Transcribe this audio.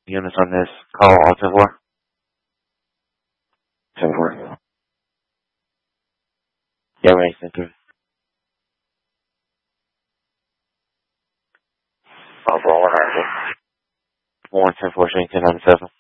units on this call, all 10-4? 10-4. Yeah, right, thank you. Oh, for 100. 110-4, 1097.